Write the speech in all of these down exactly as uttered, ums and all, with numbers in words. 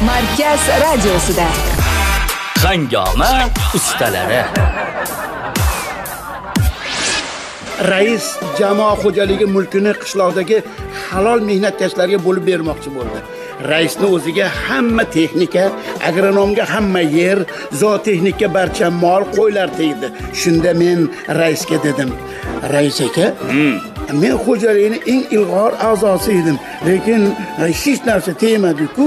Markaz radiosida Hangoma ustalari. Rais jamoa xo'jaligi mulkini qishloqdagi halol mehnatkashlarga bo'lib bermoqchi bo'ldi. Raisning o'ziga hamma texnika, agronomga hamma yer, zootexnikka barcha mol, qo'ylar tegdi. Shunda men raisga dedim: "Rais aka, hmm. men xo'jalikning eng ilg'or a'zosi edim, lekin hech narsa tegmadi-ku."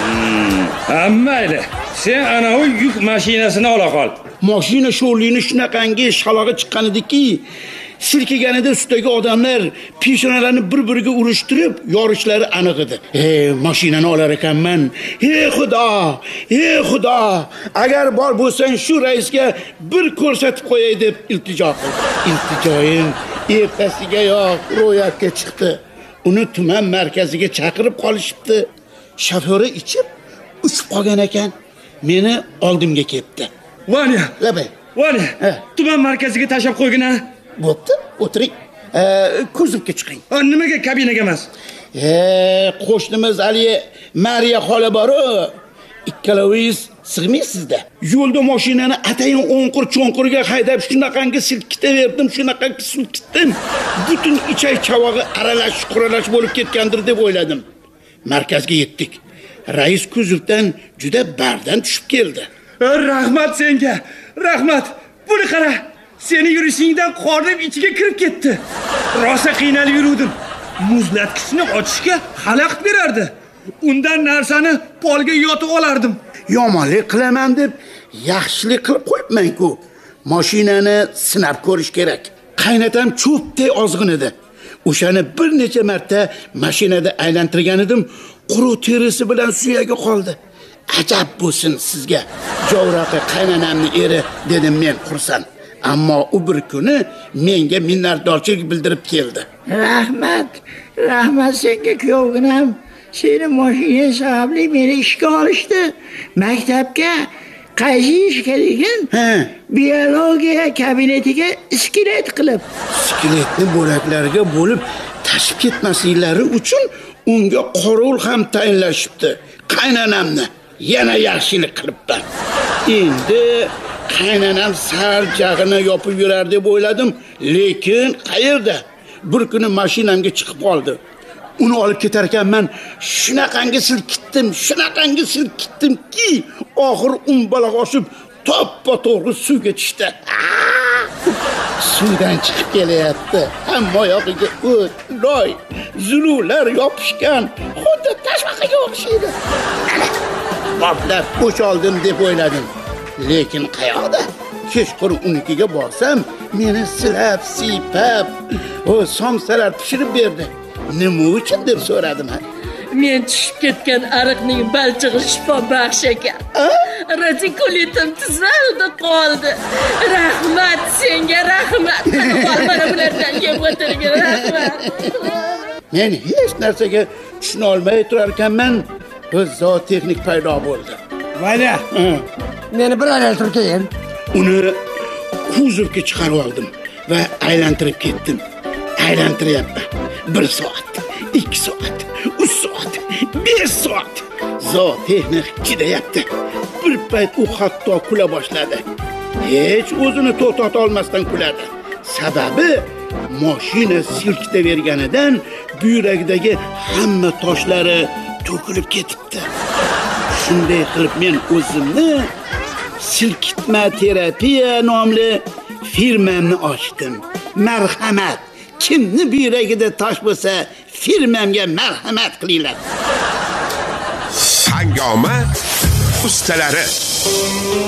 Hmm. Mayli. Sen ana o yuk mashinasini ola qol. Mashina sho'rligini shunaqangi shalog'i chiqqan ediki, silkiganida ustidagi odamlar peshonalarini bir-biriga urishtirib, yorishlari aniq edi. Ey, mashinani olar ekanman. Ey Xudo, ey Xudo, agar bor bo'lsang shu raisga bir ko'rsatib qo'yay deb iltijo qildim. Iltijoyim ertasigayoq ro'yobga chiqdi. Uni tuman markaziga chaqirib qolishibdi. Shoferi ichib uchib qolgan ekan. Meni oldimga kelibdi. Vanya, labay. Vanya, tuman markaziga tashab qo'ygina. Bo'pti, o'tiring. E, kuzovga chiqing. Ha, nimaga kabinaga emas? E, qo'shnimiz Ali Mariya xola bor-ku. Ikkalovingiz sig'maysizda. Yo'lda mashinani atayin o'nqir cho'nqirga haydab shunaqangi silkitaverdim, shunaqangi silkitdim. Butun ichay chavog'i aralash, quralash bo'lib ketgandir deb o'yladim. Markazga yetdik. Rais kuzovdan juda bardan tushib keldi. Rahmat senga. Rahmat. Buni qara. Seni yurishingdan qornim ichiga kirib ketdi. Rosa qiynalib yurdim. Muzlatkichni ochishga xalaqit berardi. Undan narsani polga yotib olardim. Yomonlik qilaman deb yaxshilik qilib qo'yibman-ku. Mashinani sinab ko'rish kerak. Qaynatam cho'pday ozg'in edi. O'shani bir necha marta mashinada aylantirgan edim, quruq terisi bilan suyagi qoldi. Ajab bo'lsin sizga. Jovroqi qaynanamning eri dedim men xursand. Ammo u bir kuni menga minnatdorchilik bildirib keldi. Rahmat, rahmat senga kuyovginam. Seni mashina sababli meni ishga olishdi. Maktabga qaysi ishga degan? Ha, biologiya kabinetiga iskelet qilib. Iskeletni bo'laklarga bo'lib tashib ketmasliklari uchun unga qorovul ham tayinlashibdi. Qaynanamni yana yaxshilik qilibman. Endi qaynanam sal jag'ini yopib yurar deb o'yladim, lekin qayerda? Bir kuni mashinamga chiqib qoldi. Uni olib ketar ekanman, shunaqangi silkitdim, shunaqangi silkitdimki, oxir umbaloq oshib toppa-to'g'ri suvga tushdi. Suvdan chiqib kelyapti. Hamma yog'iga o't, loy, zulular yopishgan, xuddi tashvaqaga o'xshaydi. Qoplab bo'shaldim deb o'yladim. Lekin qayoqda? Kechqurun unikiga borsam, meni silab, siypab, o somsalar pishirib berdi. Nima uchun deb so'radim. Men tushib ketgan ariqning balchig'i shifo baxsh ekan. Radikulitim tizlarida qoldi. Rahmat senga, rahmat. Mana bulardan yeb o'tirgan, rahmat. Men hech narsaga tushuna olmay turar ekanman, o'z zootexnik paydo bo'ldi. Vanya, meni bir aylantirib keyin. Uni kuzovga chiqarib oldim va aylantirib ketdim. Aylantiryapman. bir soat, ikki soat, uch soat, besh soat. Zootexnik chidayapti. Bir payt u hatto kula boshladi. Hech o'zini to'xtata olmasdan kuladi. Sababi mashina silkitaverganidan buyrakdagi hamma toshlari to'kilib ketibdi. Shunday qilib men o'zimni silkitma terapiya nomli firmamni ochdim. Marhamat, kimni buyragida tosh bo'lsa, firmamga marhamat qilinglar. Hangoma ustalari.